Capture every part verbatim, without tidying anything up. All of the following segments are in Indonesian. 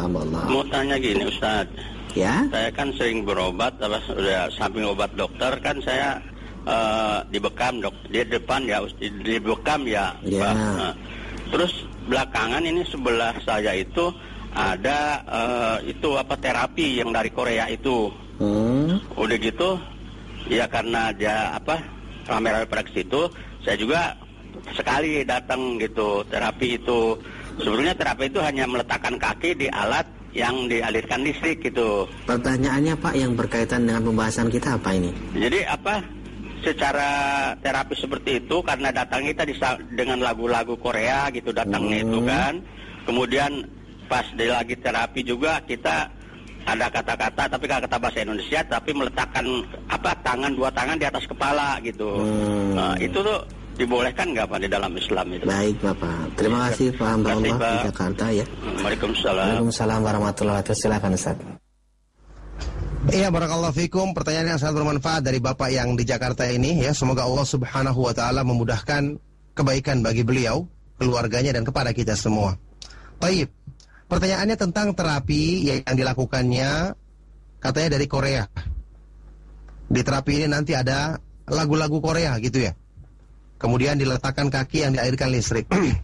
hamba Allah. Mau tanya gini Ustaz. Ya. Saya kan sering berobat, apa sudah samping obat dokter kan saya uh, dibekam dok. Di depan ya dibekam ya. Ya. Nah, terus belakangan ini sebelah saya itu ada uh, itu apa terapi yang dari Korea itu. Hmm. Udah gitu ya karena dia apa rame-rame pada situ, saya juga sekali datang gitu terapi itu. Sebenarnya terapi itu hanya meletakkan kaki di alat yang dialirkan listrik gitu. Pertanyaannya Pak yang berkaitan dengan pembahasan kita apa ini? Jadi apa secara terapi seperti itu karena datang kita dengan lagu-lagu Korea gitu datangnya hmm. itu kan. Kemudian pas di lagi terapi juga kita ada kata-kata tapi kata bahasa Indonesia tapi meletakkan apa tangan dua tangan di atas kepala gitu. Hmm. Nah, itu tuh dibolehkan nggak Pak di dalam Islam itu? Baik Bapak, terima kasih Pak hamba Allah di Jakarta ya. Waalaikumsalam. Waalaikumsalam warahmatullahi wabarakatuh. Silakan Ustaz. Iya, barakallahu fikum. Pertanyaan yang sangat bermanfaat dari Bapak yang di Jakarta ini ya. Semoga Allah Subhanahu wa taala memudahkan kebaikan bagi beliau, keluarganya dan kepada kita semua. Baik. Pertanyaannya tentang terapi yang dilakukannya katanya dari Korea. Di terapi ini nanti ada lagu-lagu Korea gitu ya. Kemudian diletakkan kaki yang dialirkan listrik.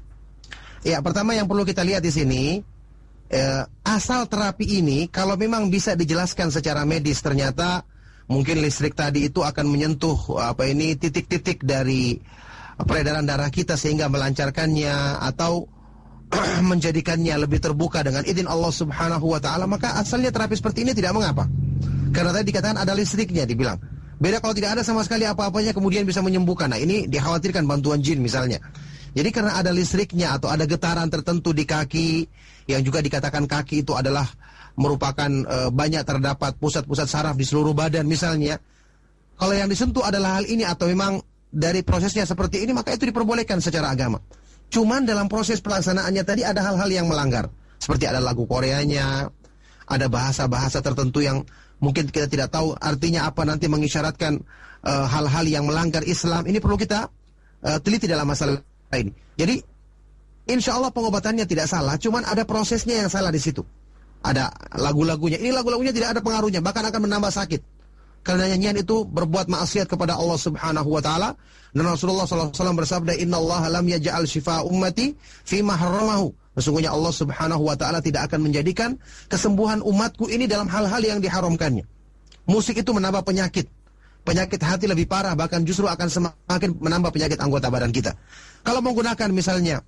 Ya, pertama yang perlu kita lihat di sini, eh, asal terapi ini kalau memang bisa dijelaskan secara medis, ternyata mungkin listrik tadi itu akan menyentuh apa ini titik-titik dari peredaran darah kita sehingga melancarkannya atau menjadikannya lebih terbuka dengan izin Allah Subhanahu wa taala, maka asalnya terapi seperti ini tidak mengapa. Karena tadi dikatakan ada listriknya dibilang. Beda kalau tidak ada sama sekali apa-apanya kemudian bisa menyembuhkan. Nah, ini dikhawatirkan bantuan jin misalnya. Jadi karena ada listriknya atau ada getaran tertentu di kaki, yang juga dikatakan kaki itu adalah merupakan e, banyak terdapat pusat-pusat saraf di seluruh badan misalnya. Kalau yang disentuh adalah hal ini atau memang dari prosesnya seperti ini, maka itu diperbolehkan secara agama. Cuman dalam proses pelaksanaannya tadi ada hal-hal yang melanggar. Seperti ada lagu Koreanya, ada bahasa-bahasa tertentu yang mungkin kita tidak tahu artinya apa, nanti mengisyaratkan uh, hal-hal yang melanggar Islam. Ini perlu kita uh, teliti dalam masalah ini. Jadi insya Allah pengobatannya tidak salah, cuman ada prosesnya yang salah di situ. Ada lagu-lagunya. Ini lagu-lagunya tidak ada pengaruhnya, bahkan akan menambah sakit. Karena nyanyian itu berbuat maksiat kepada Allah Subhanahu wa taala. Dan Rasulullah sallallahu alaihi wasallam bersabda, "Innallaha lam yaj'al shifa ummati fi ma harramahu." Sesungguhnya Allah Subhanahu wa taala tidak akan menjadikan kesembuhan umatku ini dalam hal-hal yang diharamkannya. Musik itu menambah penyakit. Penyakit hati lebih parah, bahkan justru akan semakin menambah penyakit anggota badan kita. Kalau menggunakan misalnya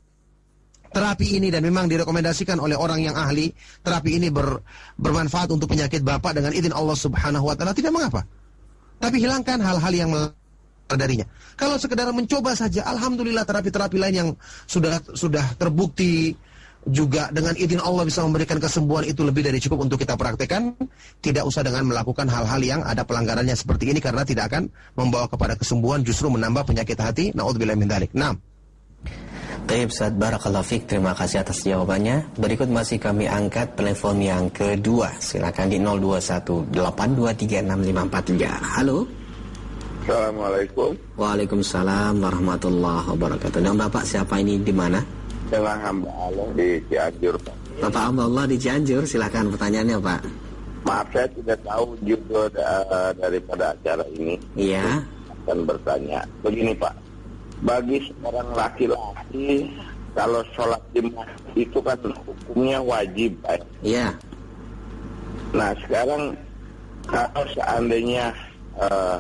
terapi ini dan memang direkomendasikan oleh orang yang ahli, terapi ini ber, bermanfaat untuk penyakit Bapak dengan izin Allah Subhanahu wa taala, tidak mengapa. Tapi hilangkan hal-hal yang darinya. Kalau sekedar mencoba saja, alhamdulillah terapi-terapi lain yang sudah sudah terbukti juga dengan izin Allah bisa memberikan kesembuhan itu lebih dari cukup untuk kita praktekkan. Tidak usah dengan melakukan hal-hal yang ada pelanggarannya seperti ini, karena tidak akan membawa kepada kesembuhan, justru menambah penyakit hati. Na'udzubillah min dzalik. Naam. Baik Ustaz, barakallahu fiik, terima kasih atas jawabannya. Berikut masih kami angkat telepon yang kedua. Silakan di nol dua satu delapan dua tiga enam lima empat tiga. Halo. Assalamualaikum. Waalaikumsalam warahmatullahi wabarakatuh. Dan Bapak siapa ini di mana? Dengan hamba Allah di Cianjur, Pak. Bapak hamba Allah di Cianjur, silakan pertanyaannya, Pak. Maaf, saya tidak tahu judul uh, daripada acara ini. Iya. Akan bertanya. Begini, Pak. Bagi seorang laki-laki, kalau sholat di masjid itu kan hukumnya wajib, Pak. Iya. Nah, sekarang kalau seandainya uh,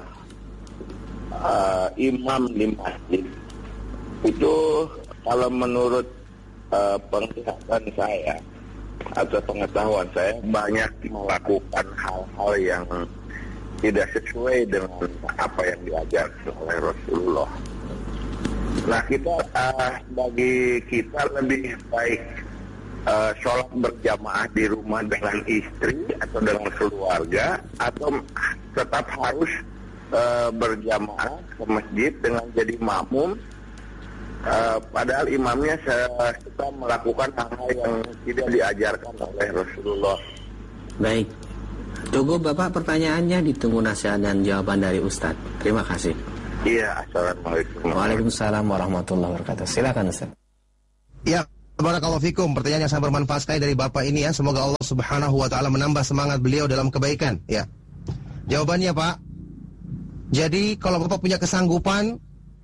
uh, imam di masjid itu, kalau menurut uh, penglihatan saya atau pengetahuan saya, banyak melakukan hal-hal yang tidak sesuai dengan apa yang diajarkan oleh Rasulullah. Nah, kita uh, bagi kita lebih baik uh, sholat berjamaah di rumah dengan istri atau dengan keluarga, atau tetap harus uh, berjamaah ke masjid dengan jadi makmum. Uh, padahal imamnya serta melakukan hal-hal yang tidak diajarkan oleh Rasulullah. Baik, tunggu Bapak pertanyaannya, ditunggu nasihat dan jawaban dari Ustadz. Terima kasih. Iya, assalamualaikum. Waalaikumsalam warahmatullahi wabarakatuh. Silakan Ustadz. Ya, Barakallahu fikum. Pertanyaan yang sangat bermanfaat sekali dari Bapak ini ya. Semoga Allah Subhanahu wa taala menambah semangat beliau dalam kebaikan ya. Jawabannya, Pak. Jadi kalau Bapak punya kesanggupan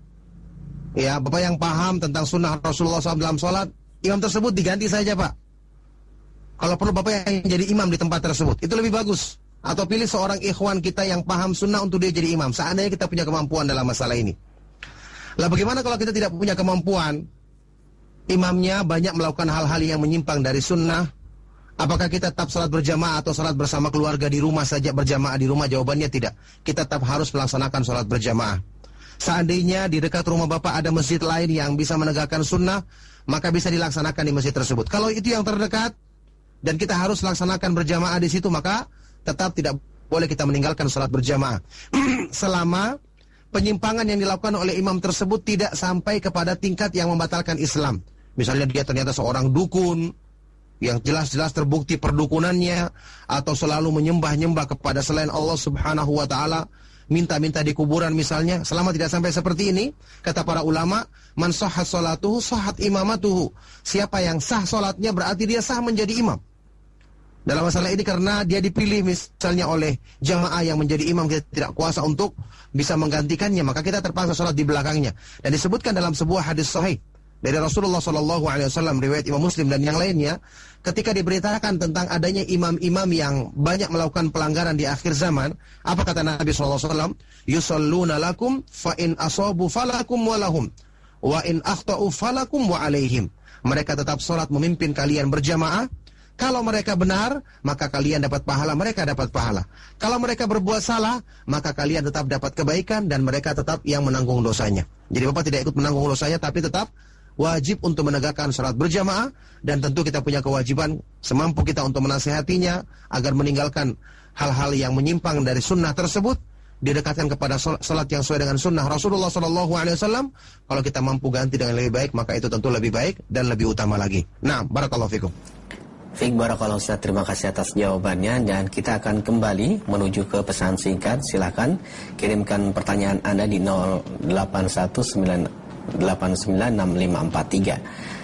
ya, Bapak yang paham tentang sunnah Rasulullah shallallahu alaihi wasallam dalam sholat, imam tersebut diganti saja, Pak. Kalau perlu Bapak yang jadi imam di tempat tersebut, itu lebih bagus. Atau pilih seorang ikhwan kita yang paham sunnah untuk dia jadi imam, seandainya kita punya kemampuan dalam masalah ini. Lah bagaimana kalau kita tidak punya kemampuan, imamnya banyak melakukan hal-hal yang menyimpang dari sunnah, apakah kita tetap salat berjamaah atau salat bersama keluarga di rumah saja berjamaah di rumah? Jawabannya tidak. Kita tetap harus melaksanakan salat berjamaah. Seandainya di dekat rumah Bapak ada masjid lain yang bisa menegakkan sunnah, maka bisa dilaksanakan di masjid tersebut. Kalau itu yang terdekat dan kita harus laksanakan berjamaah di situ, maka tetap tidak boleh kita meninggalkan salat berjamaah. Selama penyimpangan yang dilakukan oleh imam tersebut tidak sampai kepada tingkat yang membatalkan Islam. Misalnya dia ternyata seorang dukun yang jelas-jelas terbukti perdukunannya, atau selalu menyembah-nyembah kepada selain Allah Subhanahu wa taala, minta-minta di kuburan misalnya. Selama tidak sampai seperti ini, kata para ulama, man sahhat salatuhu sahhat imamatuhu. Siapa yang sah salatnya berarti dia sah menjadi imam. Dalam masalah ini karena dia dipilih misalnya oleh jamaah yang menjadi imam, kita tidak kuasa untuk bisa menggantikannya, maka kita terpaksa salat di belakangnya. Dan disebutkan dalam sebuah hadis sahih dari Rasulullah shallallahu alaihi wasallam, riwayat Imam Muslim dan yang lainnya, ketika diberitakan tentang adanya imam-imam yang banyak melakukan pelanggaran di akhir zaman, apa kata Nabi shallallahu alaihi wasallam? Yusalluna lakum fa in asabu falakum walahum wa in akhta'u falakum wa alaihim. Mereka tetap salat memimpin kalian berjamaah. Kalau mereka benar, maka kalian dapat pahala, mereka dapat pahala. Kalau mereka berbuat salah, maka kalian tetap dapat kebaikan dan mereka tetap yang menanggung dosanya. Jadi Bapak tidak ikut menanggung dosanya, tapi tetap wajib untuk menegakkan salat berjamaah, dan tentu kita punya kewajiban semampu kita untuk menasihatinya agar meninggalkan hal-hal yang menyimpang dari sunnah tersebut, didekatkan kepada salat yang sesuai dengan sunnah Rasulullah shallallahu alaihi wasallam. Kalau kita mampu ganti dengan lebih baik, maka itu tentu lebih baik dan lebih utama lagi. Nah, barakallahu fikum. Fik barakallahu Ustaz, terima kasih atas jawabannya, dan kita akan kembali menuju ke pesan singkat. Silakan kirimkan pertanyaan Anda di nol delapan satu sembilan delapan sembilan enam lima empat tiga.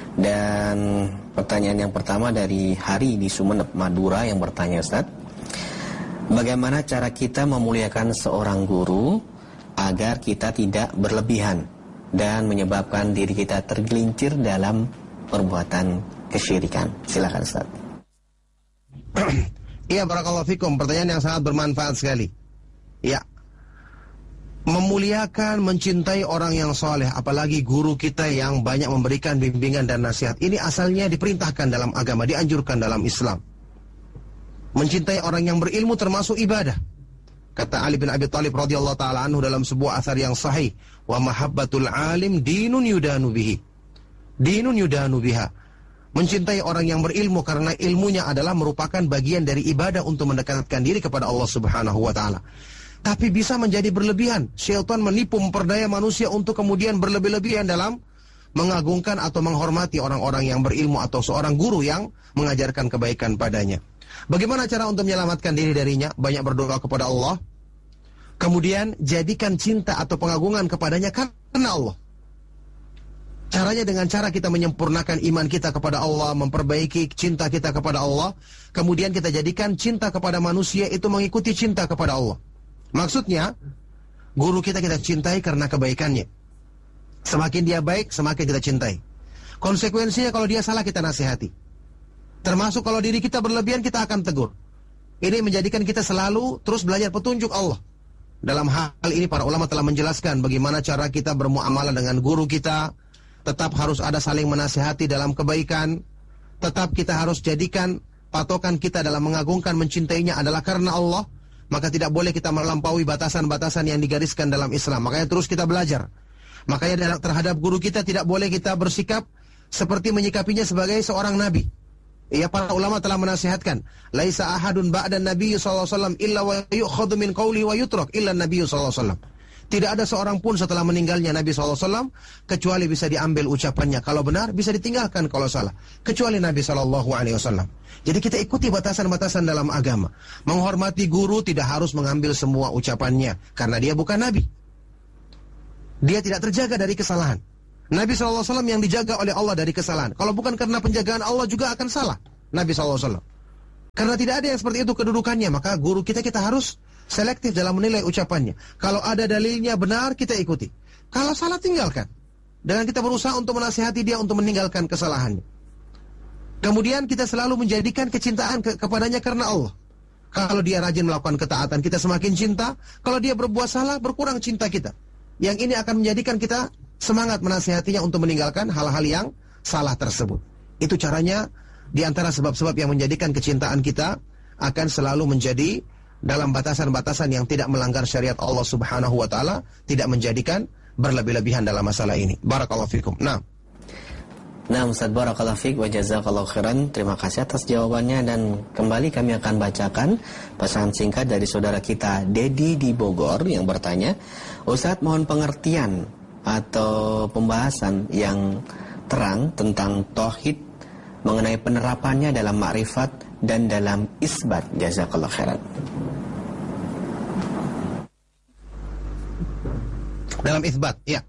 Dan pertanyaan yang pertama dari Hari di Sumeneb, Madura, yang bertanya, Ustaz, bagaimana cara kita memuliakan seorang guru agar kita tidak berlebihan dan menyebabkan diri kita tergelincir dalam perbuatan kesyirikan? Silakan, Ustaz. Iya, barakallahu fikum. Pertanyaan yang sangat bermanfaat sekali. Ya, memuliakan, mencintai orang yang soleh, apalagi guru kita yang banyak memberikan bimbingan dan nasihat, ini asalnya diperintahkan dalam agama, dianjurkan dalam Islam. Mencintai orang yang berilmu termasuk ibadah. Kata Ali bin Abi Thalib radhiyallahu taala anhu dalam sebuah athar yang sahih, wa mahabbatul alim dinun yudanu bihi. Dinun yudanu biha. Mencintai orang yang berilmu karena ilmunya adalah merupakan bagian dari ibadah untuk mendekatkan diri kepada Allah Subhanahu wa taala. Tapi bisa menjadi berlebihan. Syaitan menipu, memperdaya manusia untuk kemudian berlebih-lebihan dalam mengagungkan atau menghormati orang-orang yang berilmu atau seorang guru yang mengajarkan kebaikan padanya. Bagaimana cara untuk menyelamatkan diri darinya? Banyak berdoa kepada Allah. Kemudian jadikan cinta atau pengagungan kepadanya karena Allah. Caranya dengan cara kita menyempurnakan iman kita kepada Allah, memperbaiki cinta kita kepada Allah. Kemudian kita jadikan cinta kepada manusia itu mengikuti cinta kepada Allah. Maksudnya, guru kita kita cintai karena kebaikannya. Semakin dia baik, semakin kita cintai. Konsekuensinya kalau dia salah, kita nasihati. Termasuk kalau diri kita berlebihan, kita akan tegur. Ini menjadikan kita selalu terus belajar petunjuk Allah. Dalam hal ini para ulama telah menjelaskan bagaimana cara kita bermuamalah dengan guru kita. Tetap harus ada saling menasihati dalam kebaikan. Tetap kita harus jadikan patokan kita dalam mengagungkan, mencintainya adalah karena Allah. Maka tidak boleh kita melampaui batasan-batasan yang digariskan dalam Islam. Makanya terus kita belajar. Makanya terhadap guru kita tidak boleh kita bersikap seperti menyikapinya sebagai seorang nabi. Ya, para ulama telah menasihatkan, laisa ahadun ba'dan nabiy sallallahu alaihi wasallam illa wa yu'khadhu min qawli wa yutrak illa nabiy sallallahu alaihi wasallam. Tidak ada seorang pun setelah meninggalnya Nabi sallallahu alaihi wasallam kecuali bisa diambil ucapannya. Kalau benar bisa ditinggalkan kalau salah. Kecuali Nabi sallallahu alaihi wasallam. Jadi kita ikuti batasan-batasan dalam agama. Menghormati guru tidak harus mengambil semua ucapannya karena dia bukan Nabi. Dia tidak terjaga dari kesalahan. Nabi shallallahu alaihi wasallam yang dijaga oleh Allah dari kesalahan. Kalau bukan karena penjagaan Allah juga akan salah Nabi shallallahu alaihi wasallam. Karena tidak ada yang seperti itu kedudukannya, maka guru kita kita harus selektif dalam menilai ucapannya. Kalau ada dalilnya benar, kita ikuti. Kalau salah, tinggalkan. Dan kita berusaha untuk menasihati dia untuk meninggalkan kesalahannya. Kemudian kita selalu menjadikan kecintaan ke kepadanya karena Allah. Kalau dia rajin melakukan ketaatan, kita semakin cinta. Kalau dia berbuat salah, berkurang cinta kita. Yang ini akan menjadikan kita semangat menasihatinya untuk meninggalkan hal-hal yang salah tersebut. Itu caranya, di antara sebab-sebab yang menjadikan kecintaan kita akan selalu menjadi dalam batasan-batasan yang tidak melanggar syariat Allah Subhanahu wa taala, tidak menjadikan berlebih-lebihan dalam masalah ini. Barakallahu fikum. Nah, Nah, Ustaz, barakallahu fiik wa jazakallahu khairan. Terima kasih atas jawabannya, dan kembali kami akan bacakan pesan singkat dari saudara kita Dedi di Bogor yang bertanya, Ustaz, mohon pengertian atau pembahasan yang terang tentang tauhid mengenai penerapannya dalam makrifat dan dalam isbat. Jazakallahu khairan. Dalam isbat, ya.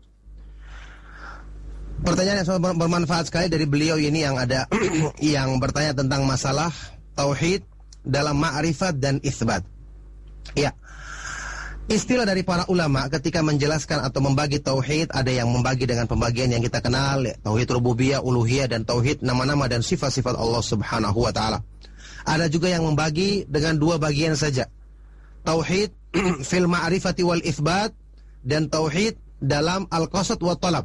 Pertanyaan yang sangat bermanfaat sekali dari beliau ini yang ada yang bertanya tentang masalah tauhid dalam ma'rifat dan isbat. Ya. Istilah dari para ulama ketika menjelaskan atau membagi tauhid, ada yang membagi dengan pembagian yang kita kenal, ya, tauhid rububiyah, uluhiyah, dan tauhid nama-nama dan sifat-sifat Allah Subhanahu wa taala. Ada juga yang membagi dengan dua bagian saja. Tauhid fil ma'rifati wal isbat dan tauhid dalam al-qasad wa talab.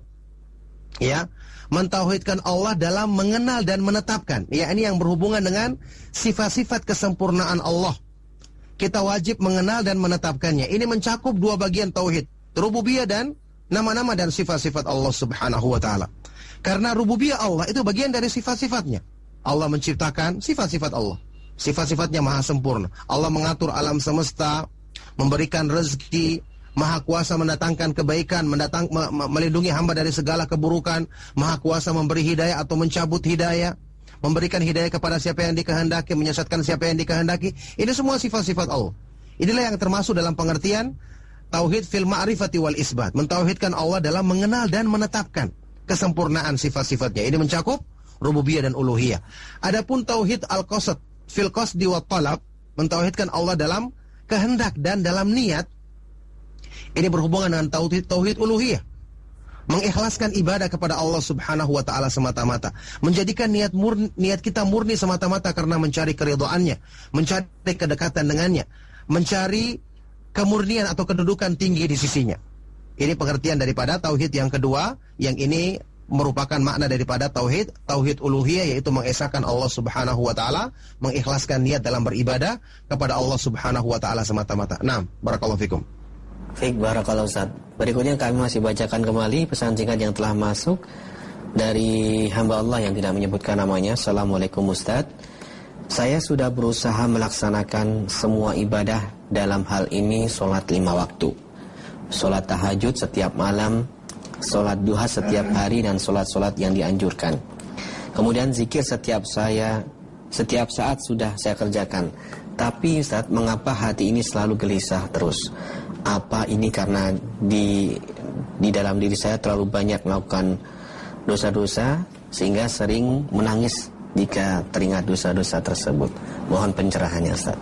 Ya, mentauhidkan Allah dalam mengenal dan menetapkan. Ya, ini yang berhubungan dengan sifat-sifat kesempurnaan Allah. Kita wajib mengenal dan menetapkannya. Ini mencakup dua bagian tauhid, rububiyah dan nama-nama dan sifat-sifat Allah Subhanahu wa taala. Karena rububiyah Allah itu bagian dari sifat-sifatnya. Allah menciptakan sifat-sifat Allah. Sifat-sifatnya maha sempurna. Allah mengatur alam semesta, memberikan rezeki, maha kuasa mendatangkan kebaikan, mendatang, me, me, melindungi hamba dari segala keburukan, maha kuasa memberi hidayah atau mencabut hidayah, memberikan hidayah kepada siapa yang dikehendaki, menyesatkan siapa yang dikehendaki. Ini semua sifat-sifat Allah. Inilah yang termasuk dalam pengertian tauhid fil ma'rifati wal isbat. Mentauhidkan Allah dalam mengenal dan menetapkan kesempurnaan sifat-sifatnya. Ini mencakup rububiyah dan uluhiyah. Adapun tauhid al-qasad fil qasdi wa talab, mentauhidkan Allah dalam kehendak dan dalam niat. Ini berhubungan dengan tauhid tauhid uluhiyah. Mengikhlaskan ibadah kepada Allah Subhanahu wa taala semata-mata, menjadikan niat murni, niat kita murni semata-mata karena mencari keridhaannya, mencari kedekatan dengannya, mencari kemurnian atau kedudukan tinggi di sisinya. Ini pengertian daripada tauhid yang kedua, yang ini merupakan makna daripada tauhid tauhid uluhiyah, yaitu mengesahkan Allah Subhanahu wa taala, mengikhlaskan niat dalam beribadah kepada Allah Subhanahu wa taala semata-mata. Naam, barakallahu fikum. Baik, barakallahu Ustaz. Berikutnya kami masih bacakan kembali pesan singkat yang telah masuk dari hamba Allah yang tidak menyebutkan namanya. Assalamualaikum Ustaz. Saya sudah berusaha melaksanakan semua ibadah, dalam hal ini sholat lima waktu, sholat tahajud setiap malam, sholat duha setiap hari, dan sholat-sholat yang dianjurkan. Kemudian zikir setiap saya setiap saat sudah saya kerjakan. Tapi Ustaz, mengapa hati ini selalu gelisah terus? Apa ini karena di di dalam diri saya terlalu banyak melakukan dosa-dosa sehingga sering menangis jika teringat dosa-dosa tersebut? Mohon pencerahannya, Ustaz.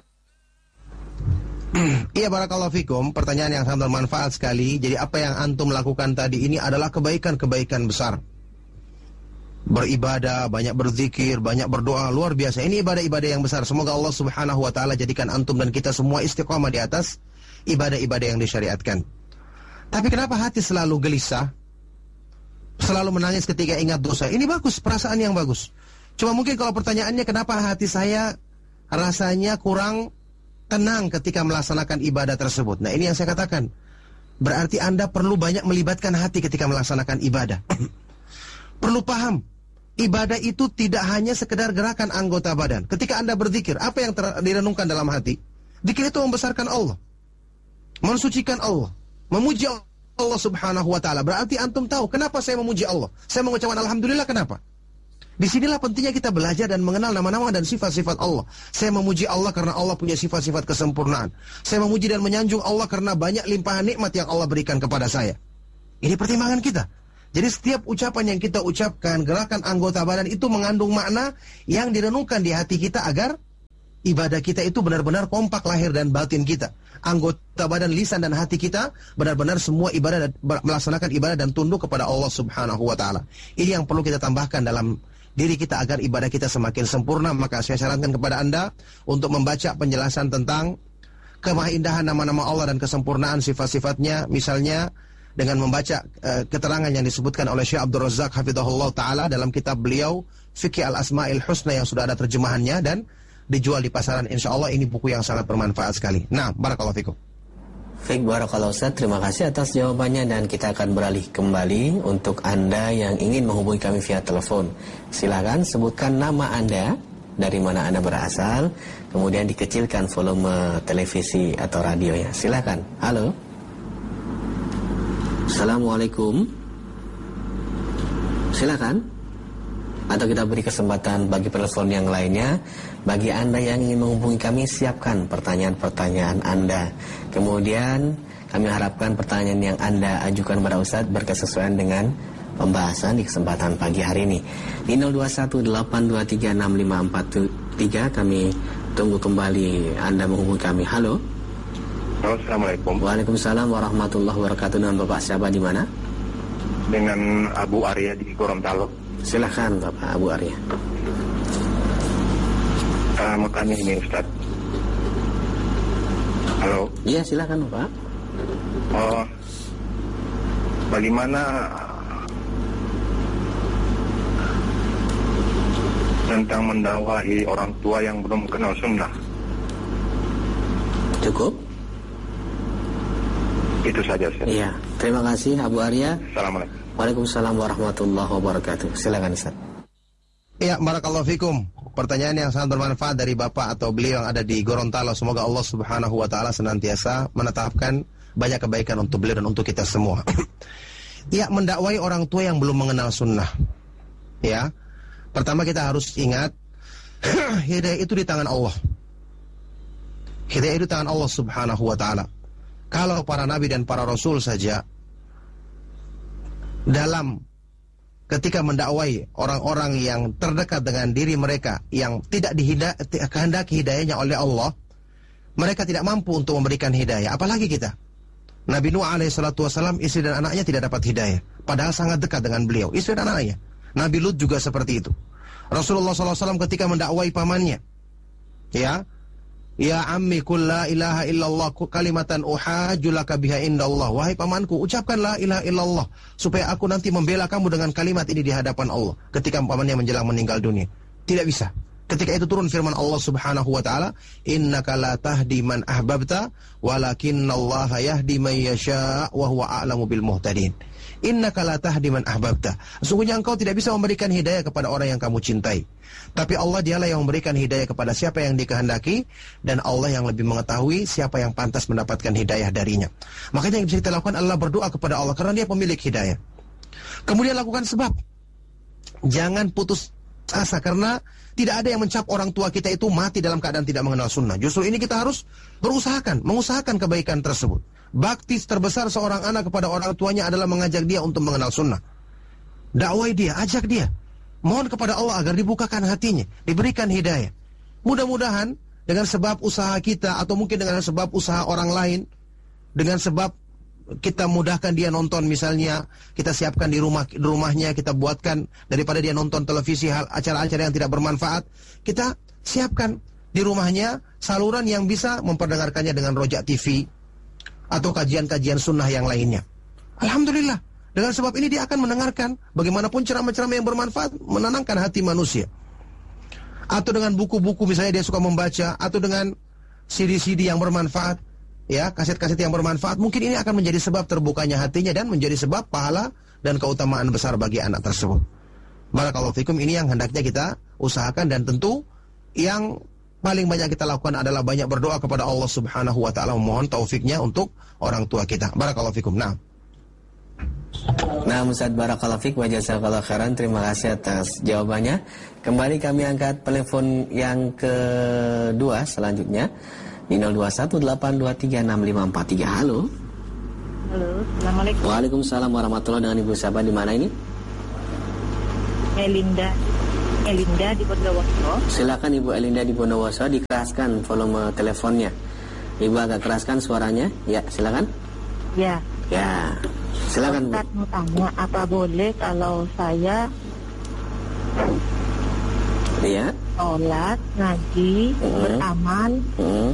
Iya, barakallahu fikum. Pertanyaan yang sangat bermanfaat sekali. Jadi apa yang antum lakukan tadi ini adalah kebaikan-kebaikan besar. Beribadah, banyak berzikir, banyak berdoa, luar biasa. Ini ibadah-ibadah yang besar. Semoga Allah Subhanahu wa taala jadikan antum dan kita semua istiqamah di atas ibadah-ibadah yang disyariatkan. Tapi kenapa hati selalu gelisah, selalu menangis ketika ingat dosa? Ini bagus, perasaan yang bagus. Cuma mungkin kalau pertanyaannya kenapa hati saya rasanya kurang tenang ketika melaksanakan ibadah tersebut. Nah, ini yang saya katakan. Berarti Anda perlu banyak melibatkan hati ketika melaksanakan ibadah. Perlu paham, ibadah itu tidak hanya sekedar gerakan anggota badan. Ketika Anda berzikir, apa yang direnungkan dalam hati? Zikir itu membesarkan Allah, mensucikan Allah, memuji Allah Subhanahu wa taala. Berarti antum tahu kenapa saya memuji Allah. Saya mengucapkan alhamdulillah, kenapa? Disinilah pentingnya kita belajar dan mengenal nama-nama dan sifat-sifat Allah. Saya memuji Allah karena Allah punya sifat-sifat kesempurnaan. Saya memuji dan menyanjung Allah karena banyak limpahan nikmat yang Allah berikan kepada saya. Ini pertimbangan kita. Jadi setiap ucapan yang kita ucapkan, gerakan anggota badan itu mengandung makna yang direnungkan di hati kita agar ibadah kita itu benar-benar kompak lahir dan batin kita. Anggota badan, lisan dan hati kita benar-benar semua ibadah, melaksanakan ibadah dan tunduk kepada Allah Subhanahu wa taala. Ini yang perlu kita tambahkan dalam diri kita agar ibadah kita semakin sempurna. Maka saya sarankan kepada Anda untuk membaca penjelasan tentang kemahaindahan nama-nama Allah dan kesempurnaan sifat-sifatnya, misalnya dengan membaca uh, keterangan yang disebutkan oleh Syekh Abdul Razak hafizahullah taala dalam kitab beliau Fiqh Al-Asma'il Husna yang sudah ada terjemahannya dan dijual di pasaran. Insya Allah ini buku yang sangat bermanfaat sekali. Nah, barakallahu fikum. Baik, barakallahu Ustaz, terima kasih atas jawabannya dan kita akan beralih kembali untuk Anda yang ingin menghubungi kami via telepon. Silakan sebutkan nama Anda, dari mana Anda berasal, kemudian dikecilkan volume televisi atau radionya. Silakan. Halo. Assalamualaikum. Silakan. Atau kita beri kesempatan bagi penelpon yang lainnya. Bagi Anda yang ingin menghubungi kami, siapkan pertanyaan-pertanyaan Anda. Kemudian kami harapkan pertanyaan yang Anda ajukan kepada Ustadz berkesesuaian dengan pembahasan di kesempatan pagi hari ini. Di nol dua satu delapan dua tiga enam lima empat tiga kami tunggu kembali Anda menghubungi kami. Halo. Halo, Assalamualaikum. Waalaikumsalam warahmatullahi wabarakatuh. Dengan Bapak siapa di mana? Dengan Abu Arya di Gorontalo. Silahkan Bapak Abu Arya. Uh, mau tanya ini Ustaz. Halo. Iya, silahkan Bapak. Oh, bagaimana tentang mendakwahi orang tua yang belum kenal sunnah? Cukup? Itu saja Ustaz. Iya, terima kasih Abu Arya. Assalamualaikum. Waalaikumsalam warahmatullahi wabarakatuh. Silakan Ustaz. Ya, barakallahu fikum. Pertanyaan yang sangat bermanfaat dari Bapak atau beliau yang ada di Gorontalo. Semoga Allah Subhanahu wa taala senantiasa menetapkan banyak kebaikan untuk beliau dan untuk kita semua. Ya, mendakwai orang tua yang belum mengenal sunnah. Ya. Pertama kita harus ingat hidayah itu di tangan Allah. Hidayah itu di tangan Allah Subhanahu wa taala. Kalau para nabi dan para rasul saja dalam ketika mendakwai orang-orang yang terdekat dengan diri mereka yang tidak dikehendaki hidayahnya oleh Allah, mereka tidak mampu untuk memberikan hidayah. Apalagi kita. Nabi Nuh alaihi salatu wasallam, istri dan anaknya tidak dapat hidayah, padahal sangat dekat dengan beliau, istri dan anaknya. Nabi Lut juga seperti itu. Rasulullah sallallahu alaihi wasallam ketika mendakwai pamannya, ya, ya ammi qul la ilaha illallah kalimatan uhajju laka biha indallah. Wahai pamanku, ucapkan la ilaha illallah supaya aku nanti membela kamu dengan kalimat ini di hadapan Allah. Ketika pamannya menjelang meninggal dunia, tidak bisa. Ketika itu turun firman Allah Subhanahu wa taala, innaka la tahdi man ahbabta walakinallaha yahdi man yasha wa huwa a'lamu bil muhtadin. Innaka la tahdi man ahbabta. Sesungguhnya engkau tidak bisa memberikan hidayah kepada orang yang kamu cintai, tapi Allah dialah yang memberikan hidayah kepada siapa yang dikehendaki, dan Allah yang lebih mengetahui siapa yang pantas mendapatkan hidayah darinya. Makanya yang bisa kita lakukan adalah berdoa kepada Allah karena Dia pemilik hidayah. Kemudian lakukan sebab. Jangan putus asa karena tidak ada yang mencap orang tua kita itu mati dalam keadaan tidak mengenal sunnah. Justru ini kita harus berusahakan, mengusahakan kebaikan tersebut. Bakti terbesar seorang anak kepada orang tuanya adalah mengajak dia untuk mengenal sunnah. Dakwai dia, ajak dia. Mohon kepada Allah agar dibukakan hatinya, diberikan hidayah. Mudah-mudahan dengan sebab usaha kita atau mungkin dengan sebab usaha orang lain, dengan sebab kita mudahkan dia nonton, misalnya kita siapkan di rumah di rumahnya, kita buatkan daripada dia nonton televisi hal acara-acara yang tidak bermanfaat, kita siapkan di rumahnya saluran yang bisa memperdengarkannya dengan rojak T V atau kajian-kajian sunnah yang lainnya. Alhamdulillah, dengan sebab ini dia akan mendengarkan bagaimanapun ceramah-ceramah yang bermanfaat, menenangkan hati manusia. Atau dengan buku-buku misalnya dia suka membaca, atau dengan C D-C D yang bermanfaat, ya, kaset-kaset yang bermanfaat, mungkin ini akan menjadi sebab terbukanya hatinya dan menjadi sebab pahala dan keutamaan besar bagi anak tersebut. Barakallahu fikum, ini yang hendaknya kita usahakan, dan tentu yang paling banyak kita lakukan adalah banyak berdoa kepada Allah Subhanahu wa taala, memohon taufiknya untuk orang tua kita. Barakallahu fikum. Nah. Nah, Ustaz, barakallahu fik wa jazakallahu khairan. Terima kasih atas jawabannya. Kembali kami angkat telepon yang kedua selanjutnya di nol dua satu delapan dua tiga enam lima empat tiga. Halo. Halo, Assalamualaikum. Waalaikumsalam warahmatullahi wabarakatuh. Dengan Ibu siapa di mana ini? Melinda. Melinda di Bondowoso. Silakan Ibu Elinda di Bondowoso, dikeraskan volume teleponnya. Ibu agak keraskan suaranya. Ya, silakan. Ya. Ya. Silakan, Bu. Ustaz mau tanya, apa boleh kalau saya Iya. sholat, ngaji, Mm-hmm. beramal, Hmm.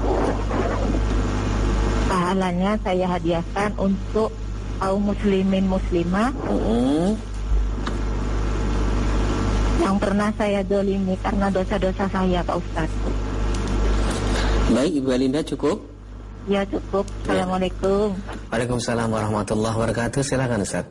pahalanya saya hadiahkan untuk kaum muslimin muslimah Hmm. yang pernah saya dolimi karena dosa-dosa saya, Pak Ustaz. Baik, Ibu Elinda cukup? Ya cukup. Ya. Assalamualaikum. Waalaikumsalam warahmatullahi wabarakatuh. Silakan, Ustaz.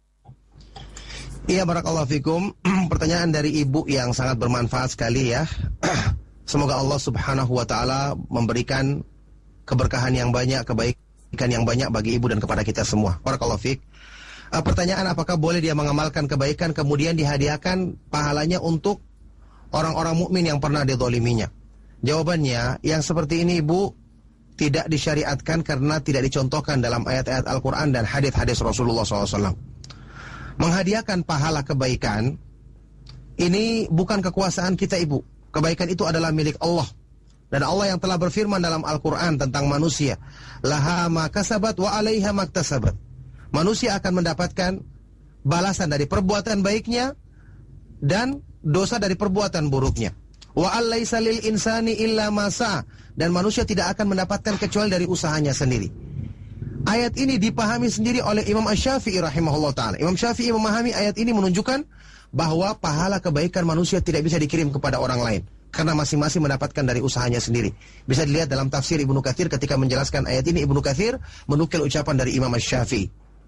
Iya, barakallahu fikum. Pertanyaan dari ibu yang sangat bermanfaat sekali ya. Semoga Allah Subhanahu wa taala memberikan keberkahan yang banyak, kebaikan yang banyak bagi ibu dan kepada kita semua. Barakallahu fik. Uh, pertanyaan, apakah boleh dia mengamalkan kebaikan kemudian dihadiahkan pahalanya untuk orang-orang mukmin yang pernah dizaliminya? Jawabannya, yang seperti ini ibu tidak disyariatkan karena tidak dicontohkan dalam ayat-ayat Al-Quran dan hadis-hadis Rasulullah shallallahu alaihi wasallam. Menghadiahkan pahala kebaikan ini bukan kekuasaan kita ibu. Kebaikan itu adalah milik Allah. Dan Allah yang telah berfirman dalam Al-Quran tentang manusia, laha ma kasabat wa alaiha maktasabat. Manusia akan mendapatkan balasan dari perbuatan baiknya dan dosa dari perbuatan buruknya. Wa allaisa lil insani illa ma sa'. Dan manusia tidak akan mendapatkan kecuali dari usahanya sendiri. Ayat ini dipahami sendiri oleh Imam Asy-Syafi'i rahimahullah ta'ala. Imam Syafi'i memahami ayat ini menunjukkan bahwa pahala kebaikan manusia tidak bisa dikirim kepada orang lain, karena masing-masing mendapatkan dari usahanya sendiri. Bisa dilihat dalam tafsir Ibnu Katsir ketika menjelaskan ayat ini. Ibnu Katsir menukil ucapan dari Imam Asy-Syafi'i.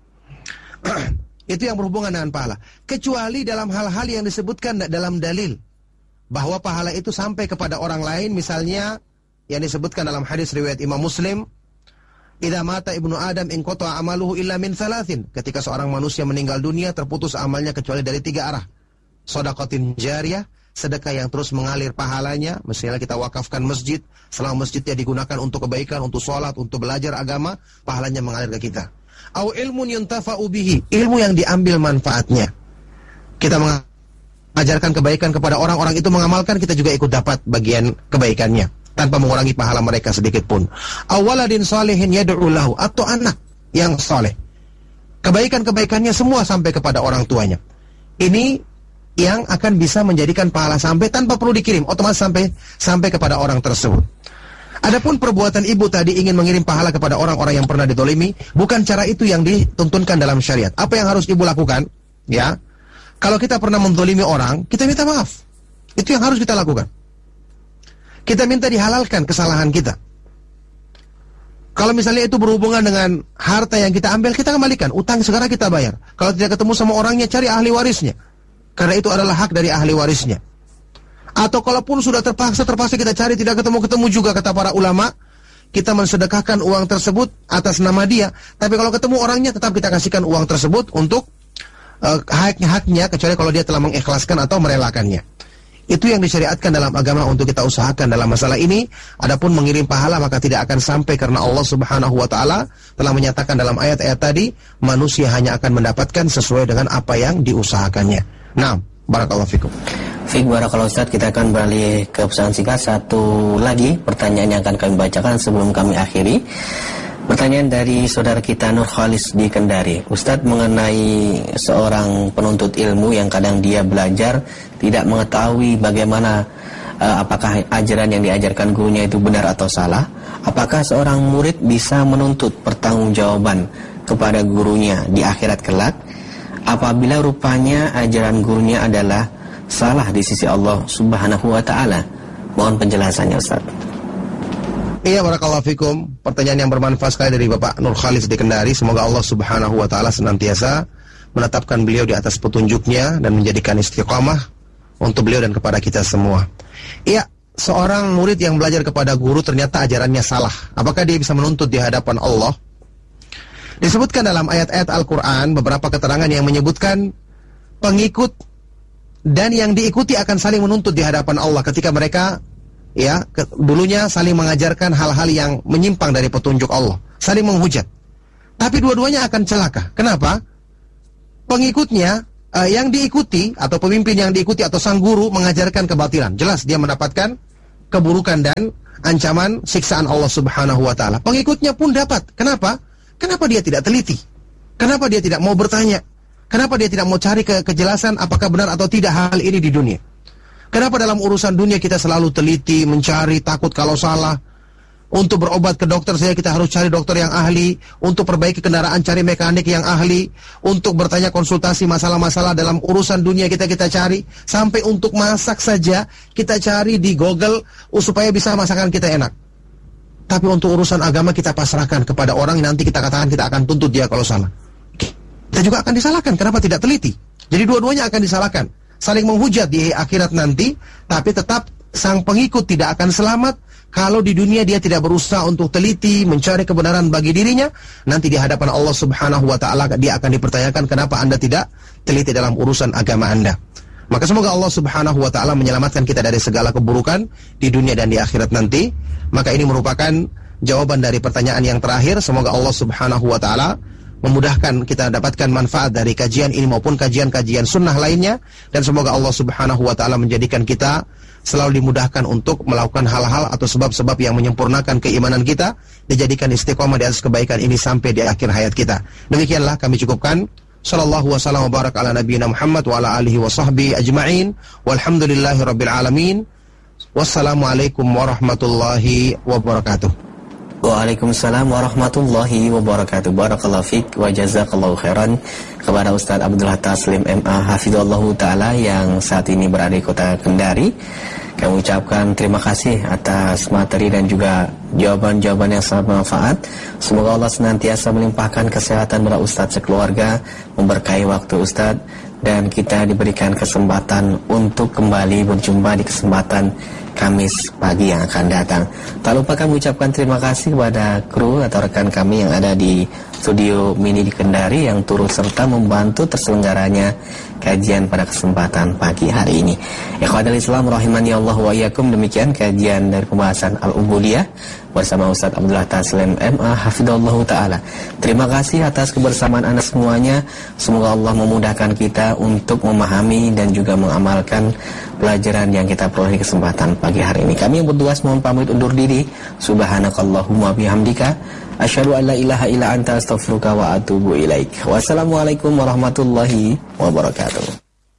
Itu yang berhubungan dengan pahala. Kecuali dalam hal-hal yang disebutkan dalam dalil bahwa pahala itu sampai kepada orang lain. Misalnya yang disebutkan dalam hadis riwayat Imam Muslim, idza mata ibnu Adam in qata amaluhu illa min thalathin. Ketika seorang manusia meninggal dunia, terputus amalnya kecuali dari tiga arah. Shadaqatin jariyah, sedekah yang terus mengalir pahalanya. Misalnya kita wakafkan masjid, selama masjidnya digunakan untuk kebaikan, untuk sholat, untuk belajar agama, pahalanya mengalir ke kita. Au ilmun yuntafa'u bihi, ilmu yang diambil manfaatnya. Kita mengajarkan kebaikan kepada orang-orang itu mengamalkan, kita juga ikut dapat bagian kebaikannya tanpa mengurangi pahala mereka sedikit pun. Awaladin salihin yad'u lahu, atau anak yang soleh, kebaikan-kebaikannya semua sampai kepada orang tuanya. Ini yang akan bisa menjadikan pahala sampai tanpa perlu dikirim, otomatis sampai sampai kepada orang tersebut. Adapun perbuatan ibu tadi ingin mengirim pahala kepada orang-orang yang pernah didolimi, bukan cara itu yang dituntunkan dalam syariat. Apa yang harus ibu lakukan? Ya, kalau kita pernah mendolimi orang, kita minta maaf. Itu yang harus kita lakukan. Kita minta dihalalkan kesalahan kita. Kalau misalnya itu berhubungan dengan harta yang kita ambil, kita kembalikan. Utang segera kita bayar. Kalau tidak ketemu sama orangnya, cari ahli warisnya, karena itu adalah hak dari ahli warisnya. Atau kalaupun sudah terpaksa, terpaksa kita cari, tidak ketemu-ketemu juga, kata para ulama, kita mensedekahkan uang tersebut atas nama dia. Tapi kalau ketemu orangnya, tetap kita kasihkan uang tersebut untuk uh, hak-haknya, kecuali kalau dia telah mengikhlaskan atau merelakannya. Itu yang disyariatkan dalam agama untuk kita usahakan dalam masalah ini. Adapun mengirim pahala maka tidak akan sampai, karena Allah Subhanahu wa taala telah menyatakan dalam ayat-ayat tadi, manusia hanya akan mendapatkan sesuai dengan apa yang diusahakannya. Nah, barakallahu fikum. Fik barakallahu Ustaz, kita akan beralih ke pesan singkat. Satu lagi pertanyaan yang akan kami bacakan sebelum kami akhiri. Pertanyaan dari saudara kita Nur Khalis di Kendari. Ustadz, mengenai seorang penuntut ilmu yang kadang dia belajar tidak mengetahui bagaimana uh, apakah ajaran yang diajarkan gurunya itu benar atau salah. Apakah seorang murid bisa menuntut pertanggungjawaban kepada gurunya di akhirat kelak apabila rupanya ajaran gurunya adalah salah di sisi Allah Subhanahu wa taala? Mohon penjelasannya, Ustaz. Iya, barakallahu fikum. Pertanyaan yang bermanfaat sekali dari Bapak Nur Khalis di Kendari. Semoga Allah Subhanahu wa taala senantiasa menetapkan beliau di atas petunjuknya dan menjadikan istiqamah untuk beliau dan kepada kita semua. Iya, seorang murid yang belajar kepada guru ternyata ajarannya salah. Apakah dia bisa menuntut di hadapan Allah? Disebutkan dalam ayat-ayat Al-Quran beberapa keterangan yang menyebutkan pengikut dan yang diikuti akan saling menuntut di hadapan Allah ketika mereka ya, ke, dulunya saling mengajarkan hal-hal yang menyimpang dari petunjuk Allah, saling menghujat. tapi dua-duanya akan celaka. Kenapa? Pengikutnya uh, yang diikuti atau pemimpin yang diikuti atau sang guru mengajarkan kebatilan. Jelas dia mendapatkan keburukan dan ancaman siksaan Allah Subhanahu wa taala. Pengikutnya pun dapat. Kenapa? Kenapa dia tidak teliti? Kenapa dia tidak mau bertanya? Kenapa dia tidak mau cari ke kejelasan apakah benar atau tidak hal ini di dunia? Kenapa dalam urusan dunia kita selalu teliti, mencari, takut kalau salah? Untuk berobat ke dokter saya kita harus cari dokter yang ahli. Untuk perbaiki kendaraan cari mekanik yang ahli. Untuk bertanya konsultasi masalah-masalah dalam urusan dunia kita kita cari. Sampai untuk masak saja kita cari di Google supaya bisa masakan kita enak. Tapi untuk urusan agama kita pasrahkan kepada orang yang nanti kita katakan kita akan tuntut dia kalau salah. Kita juga akan disalahkan. Kenapa tidak teliti? Jadi dua-duanya akan disalahkan. Saling menghujat di akhirat nanti. Tapi tetap sang pengikut tidak akan selamat kalau di dunia dia tidak berusaha untuk teliti, mencari kebenaran bagi dirinya. Nanti di hadapan Allah Subhanahu wa taala dia akan dipertanyakan kenapa Anda tidak teliti dalam urusan agama Anda. Maka semoga Allah Subhanahu wa taala menyelamatkan kita dari segala keburukan di dunia dan di akhirat nanti. Maka ini merupakan jawaban dari pertanyaan yang terakhir. Semoga Allah Subhanahu wa taala memudahkan kita dapatkan manfaat dari kajian ini maupun kajian-kajian sunnah lainnya. Dan semoga Allah Subhanahu wa taala menjadikan kita selalu dimudahkan untuk melakukan hal-hal atau sebab-sebab yang menyempurnakan keimanan kita, dijadikan istiqomah di atas kebaikan ini sampai di akhir hayat kita. Demikianlah kami cukupkan. Sallallahu wasallam wa barak ala nabiyina Muhammad wa ala alihi wa sahbihi ajma'in. Walhamdulillahi rabbil alamin. Wassalamualaikum warahmatullahi wabarakatuh. Waalaikumsalam warahmatullahi wabarakatuh. Barakallahu fiik wa jazakallahu khairan kepada Ustaz Abdullah Taslim M A Hafizallahu Ta'ala yang saat ini berada di kota Kendari. Kami ucapkan terima kasih atas materi dan juga jawaban-jawaban yang sangat bermanfaat. Semoga Allah senantiasa melimpahkan kesehatan kepada Ustaz sekeluarga, memberkahi waktu Ustaz, dan kita diberikan kesempatan untuk kembali berjumpa di kesempatan Kamis pagi yang akan datang. Tak lupa kami ucapkan terima kasih kepada kru atau rekan kami yang ada di studio mini di Kendari yang turut serta membantu terselenggaranya kajian pada kesempatan pagi hari ini. Ikhwatul Islam rahimani Allah wa iyyakum, demikian kajian dari pembahasan Al-Ubudiyah bersama Ustaz Abdullah Taslim M A Hafizallahu Ta'ala. Terima kasih atas kebersamaan Anda semuanya. Semoga Allah memudahkan kita untuk memahami dan juga mengamalkan pelajaran yang kita peroleh di kesempatan pagi hari ini. Kami yang berdua mohon pamit undur diri. Subhanakallahumma bihamdika asyhadu an la ilaha illa anta astaghfiruka wa atubu ilaik. Wassalamualaikum warahmatullahi wabarakatuh.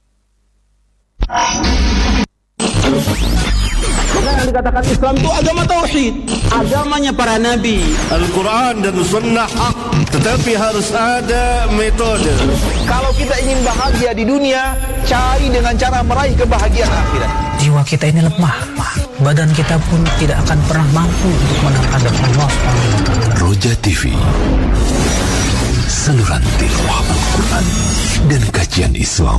Maka yang dikatakan Islam itu agama tauhid, agamanya para nabi. Al-Quran dan Sunnah hak, tetapi harus ada metode. Kalau kita ingin bahagia di dunia, cari dengan cara meraih kebahagiaan akhirat. Jiwa kita ini lemah, badan kita pun tidak akan pernah mampu untuk menghadap Allah subhanahu wa taala. Roja T V, saluran tilawah Al-Quran dan kajian Islam.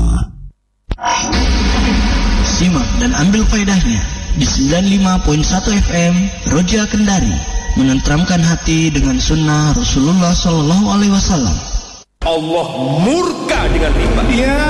Simak dan ambil faedahnya di sembilan puluh lima koma satu F M Roja Kendari, menenteramkan hati dengan sunnah Rasulullah Sallallahu Alaihi Wasallam. Allah murka dengan riba. Ya.